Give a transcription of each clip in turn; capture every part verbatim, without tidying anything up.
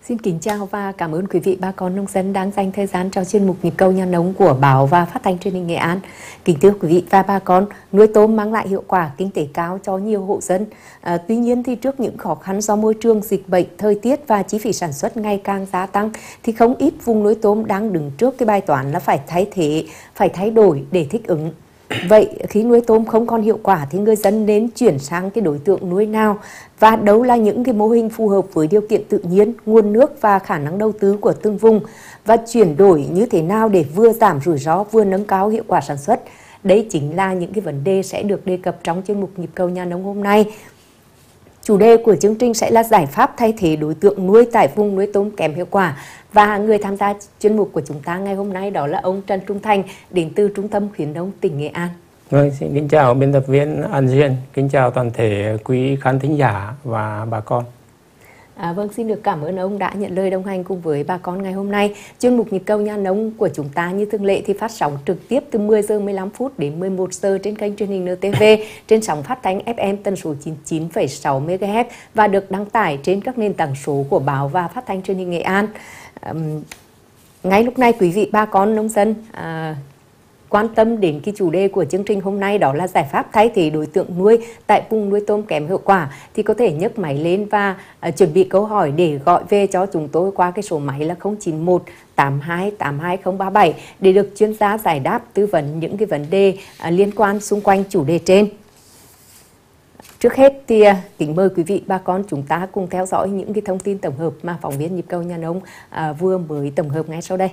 Xin kính chào và cảm ơn quý vị bà con nông dân đang dành thời gian cho chuyên mục Nhịp cầu nhà nông của báo và phát thanh truyền hình Nghệ An. Kính thưa quý vị và bà con, nuôi tôm mang lại hiệu quả kinh tế cao cho nhiều hộ dân. À, tuy nhiên thì trước những khó khăn do môi trường, dịch bệnh, thời tiết và chi phí sản xuất ngày càng gia tăng thì không ít vùng nuôi tôm đang đứng trước cái bài toán là phải thay thế, phải thay đổi để thích ứng. Vậy khi nuôi tôm không còn hiệu quả thì người dân nên chuyển sang cái đối tượng nuôi nào, và đâu là những cái mô hình phù hợp với điều kiện tự nhiên, nguồn nước và khả năng đầu tư của từng vùng, và chuyển đổi như thế nào để vừa giảm rủi ro vừa nâng cao hiệu quả sản xuất. Đây chính là những cái vấn đề sẽ được đề cập trong chuyên mục Nhịp cầu nhà nông hôm nay. Chủ đề của chương trình sẽ là giải pháp thay thế đối tượng nuôi tại vùng nuôi tôm kém hiệu quả. Và người tham gia chuyên mục của chúng ta ngày hôm nay đó là ông Trần Trung Thành, đến từ Trung tâm khuyến nông tỉnh Nghệ An. Vâng, xin kính chào biên tập viên An Duyên, kính chào toàn thể quý khán thính giả và bà con. À, vâng, xin được cảm ơn ông đã nhận lời đồng hành cùng với bà con ngày hôm nay. Chuyên mục Nhịp cầu nhà nông của chúng ta như thường lệ thì phát sóng trực tiếp từ mười giờ mười lăm phút đến mười một giờ trên kênh truyền hình en tê vê trên sóng phát thanh ép em tần số chín mươi chín phẩy sáu mê ga héc và được đăng tải trên các nền tảng số của báo và phát thanh truyền hình Nghệ An. À, ngay lúc này quý vị bà con nông dân à, quan tâm đến cái chủ đề của chương trình hôm nay, đó là giải pháp thay thế đối tượng nuôi tại vùng nuôi tôm kém hiệu quả, thì có thể nhấc máy lên và uh, chuẩn bị câu hỏi để gọi về cho chúng tôi qua cái số máy là không chín một tám hai tám hai không ba bảy để được chuyên gia giải đáp tư vấn những cái vấn đề uh, liên quan xung quanh chủ đề trên. Trước hết thì uh, kính mời quý vị bà con chúng ta cùng theo dõi những cái thông tin tổng hợp mà phóng viên Nhịp cầu nhà nông uh, vừa mới tổng hợp ngay sau đây.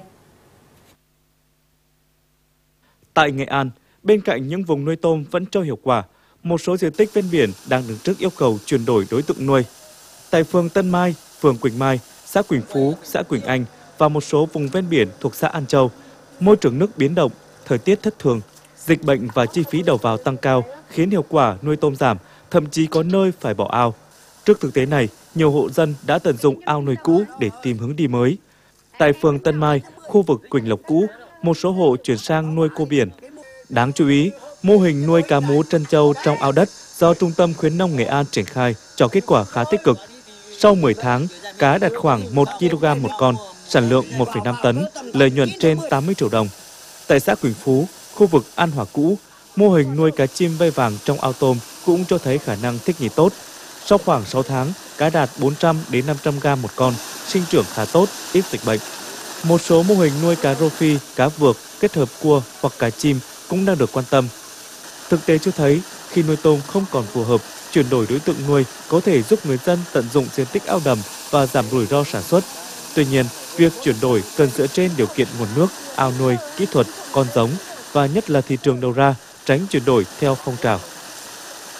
Tại Nghệ An, bên cạnh những vùng nuôi tôm vẫn cho hiệu quả, một số diện tích ven biển đang đứng trước yêu cầu chuyển đổi đối tượng nuôi. Tại phường Tân Mai, phường Quỳnh Mai, xã Quỳnh Phú, xã Quỳnh Anh và một số vùng ven biển thuộc xã An Châu, môi trường nước biến động, thời tiết thất thường, dịch bệnh và chi phí đầu vào tăng cao khiến hiệu quả nuôi tôm giảm, thậm chí có nơi phải bỏ ao. Trước thực tế này, nhiều hộ dân đã tận dụng ao nuôi cũ để tìm hướng đi mới. Tại phường Tân Mai, khu vực Quỳnh Lộc cũ, một số hộ chuyển sang nuôi cua biển. Đáng chú ý, mô hình nuôi cá mú trân châu trong ao đất do Trung tâm khuyến nông Nghệ An triển khai cho kết quả khá tích cực. Sau mười tháng, cá đạt khoảng một ki lô gam một con, sản lượng một phẩy năm tấn, lợi nhuận trên tám mươi triệu đồng. Tại xã Quỳnh Phú, khu vực An Hòa cũ, mô hình nuôi cá chim vây vàng trong ao tôm cũng cho thấy khả năng thích nghi tốt. Sau khoảng sáu tháng, cá đạt bốn trăm đến năm trăm gam một con, sinh trưởng khá tốt, ít dịch bệnh. Một số mô hình nuôi cá rô phi, cá vược kết hợp cua hoặc cá chim cũng đang được quan tâm. Thực tế cho thấy, khi nuôi tôm không còn phù hợp, chuyển đổi đối tượng nuôi có thể giúp người dân tận dụng diện tích ao đầm và giảm rủi ro sản xuất. Tuy nhiên, việc chuyển đổi cần dựa trên điều kiện nguồn nước, ao nuôi, kỹ thuật, con giống và nhất là thị trường đầu ra, tránh chuyển đổi theo phong trào.